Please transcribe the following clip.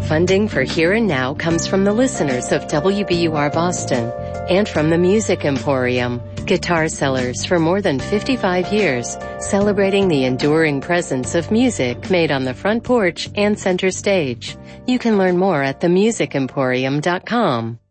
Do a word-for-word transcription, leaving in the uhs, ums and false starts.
Funding for Here and Now comes from the listeners of W B U R Boston and from the Music Emporium, guitar sellers for more than fifty-five years, celebrating the enduring presence of music made on the front porch and center stage. You can learn more at the music emporium dot com.